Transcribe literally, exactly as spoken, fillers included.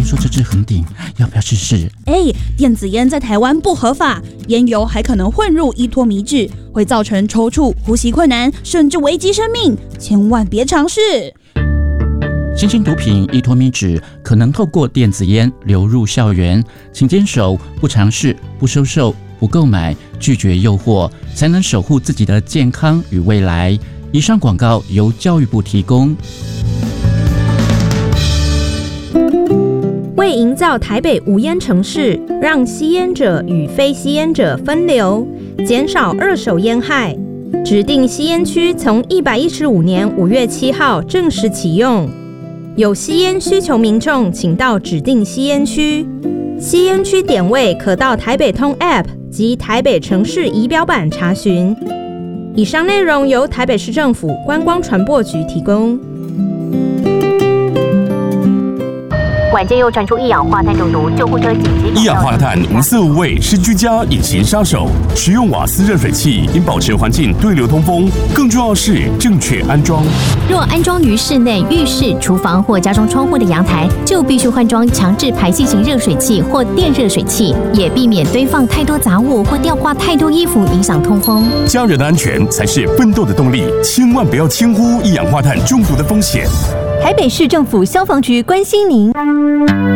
听说这支很顶，要不要试试？ 哎，电子烟在台湾不合法，烟油还可能混入依托米脂，会造成抽搐、呼吸困难，甚至危及生命，千万别尝试。 新型毒品依托米脂可能透过电子烟流入校园，请坚守不尝试、不收受、不购买、拒绝诱惑，才能守护自己的健康与未来。以上广告由教育部提供。 为营造台北无烟城市，让吸烟者与非吸烟者分流，减少二手烟害，指定吸烟区从一百一十五年五月七号正式启用。有吸烟需求民众，请到指定吸烟区。吸烟区点位可到台北通 App 及台北城市仪表板查询。以上内容由台北市政府观光传播局提供。 晚间又传出一氧化碳中毒，救护车紧急。 一氧化碳无色无味，是居家隐形杀手。使用瓦斯热水器应保持环境对流通风，更重要是正确安装。 若安装于室内、浴室、厨房或家中窗户的阳台，就必须换装强制排气型热水器或电热水器，也避免堆放太多杂物或吊挂太多衣服，影响通风。 家人的安全才是奋斗的动力，千万不要轻忽一氧化碳中毒的风险。 台北市政府消防局关心您。